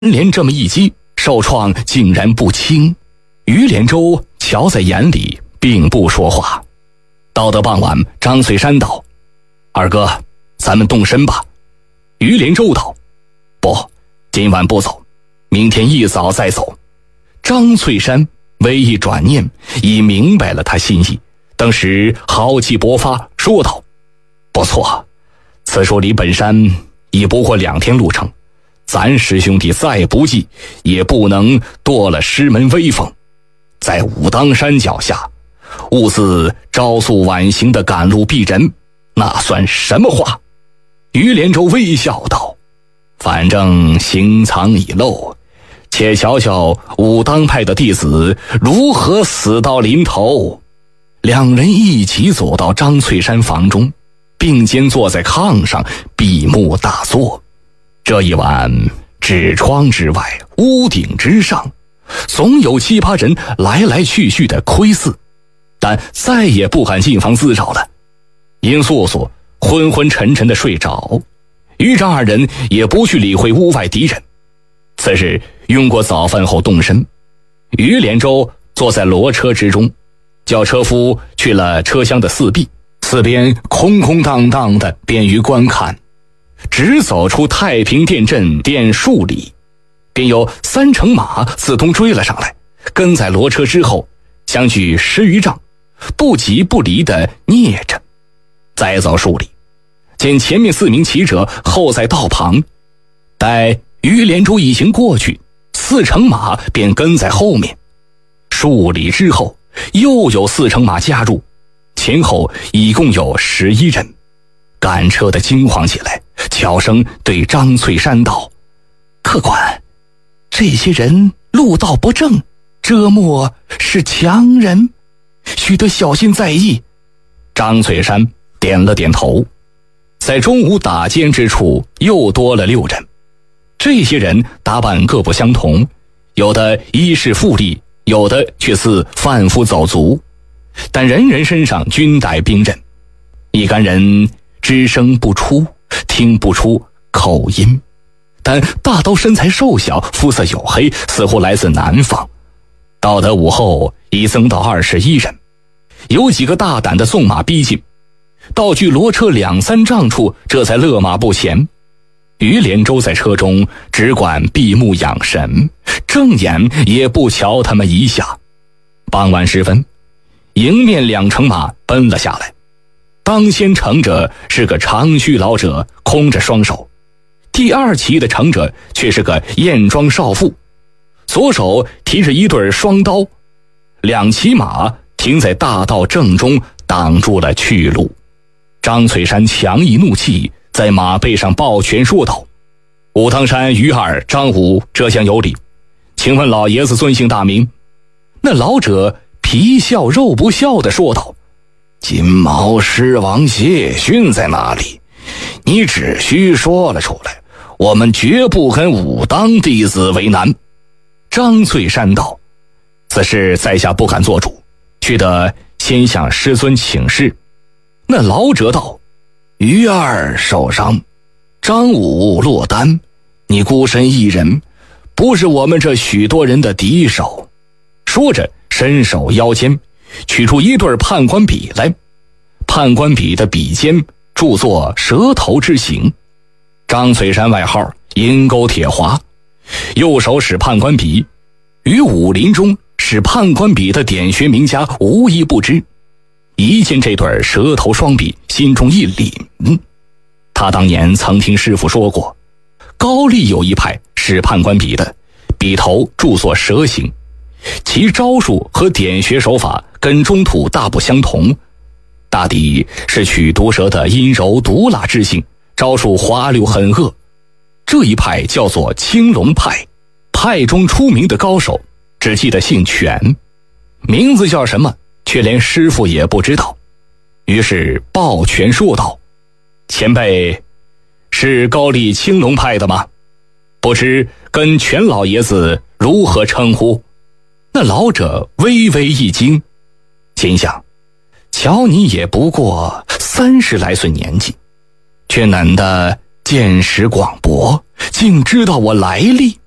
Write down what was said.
连这么一击，受创竟然不轻。于连州瞧在眼里，并不说话。到得傍晚，张翠山道：“二哥，咱们动身吧。”于连州道：“不，今晚不走，明天一早再走。”张翠山微一转念，已明白了他心意，当时豪气勃发，说道：“不错，此处离本山已不过2天路程，咱师兄弟再不济，也不能堕了师门威风。在武当山脚下，兀自朝宿晚行的赶路避人，那算什么话？”于连州微笑道：“反正行藏已露，且瞧瞧武当派的弟子如何死到临头。”两人一起走到张翠山房中，并肩坐在炕上，闭目大坐。这一晚，纸窗之外，屋顶之上，总有7、8人来来去去的窥伺，但再也不敢进房滋扰了。殷素素昏昏沉沉的睡着，于张二人也不去理会屋外敌人。次日用过早饭后动身，于连州坐在骡车之中，叫车夫去了车厢的四壁，四边空空荡荡的，便于观看。只走出太平殿镇殿数里，便有3乘马自东追了上来，跟在骡车之后，相距10余丈，不急不离地蹑着。再走数里，见前面4名骑者候在道旁，待于连州一行过去，4乘马便跟在后面。数里之后，又有4乘马加入，前后一共有11人。赶车的惊慌起来，悄声对张翠山道：“客官，这些人路道不正，这莫是强人，须得小心在意。”张翠山点了点头。在中午打尖之处，又多了6人。这些人打扮各不相同，有的衣饰富丽，有的却似贩夫走卒，但人人身上均带兵刃。一干人只声不出，听不出口音，但大都身材瘦小，肤色黝黑，似乎来自南方。到得午后，已增到21人。有几个大胆的纵马逼近，到距骡车2、3丈处，这才勒马不前。于连州在车中只管闭目养神，正眼也不瞧他们一下。傍晚时分，迎面2乘马奔了下来。当先乘者是个长须老者，空着双手；第2骑的乘者却是个艳妆少妇，左手提着一对双刀。2骑马停在大道正中，挡住了去路。张翠山强抑怒气，在马背上抱拳说道：“武当山于二、张武这厢有礼，请问老爷子尊姓大名？”那老者皮笑肉不笑地说道：“金毛狮王谢逊在哪里？你只需说了出来，我们绝不跟武当弟子为难。”张翠山道：“此事在下不敢做主，须得先向师尊请示。”那老者道：“于二受伤，张武落单，你孤身一人，不是我们这许多人的敌手。”说着伸手腰间取出一对判官笔来，判官笔的笔尖著作蛇头之形。张翠山外号银钩铁华，右手使判官笔，于武林中使判官笔的点学名家无一不知。一见这对蛇头双笔，心中一凛。他当年曾听师父说过，高丽有一派使判官笔的，笔头著作蛇形，其招数和点学手法跟中土大不相同，大抵是取毒蛇的阴柔毒辣之性，招数滑溜狠恶。这一派叫做青龙派，派中出名的高手只记得姓权，名字叫什么却连师父也不知道。于是抱拳说道：“前辈是高丽青龙派的吗？不知跟权老爷子如何称呼？”那老者微微一惊，心想：瞧你也不过30来岁年纪，却嫩得见识广博，竟知道我来历。